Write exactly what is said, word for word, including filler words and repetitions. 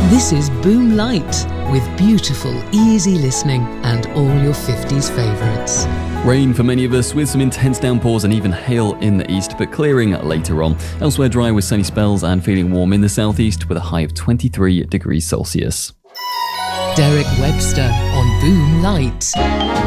This is Boom Light, with beautiful, easy listening and all your fifties favourites. Rain for many of us, with some intense downpours and even hail in the east, but clearing later on. Elsewhere dry with sunny spells and feeling warm in the southeast with a high of twenty-three degrees Celsius. Derek Webster on Boom Light.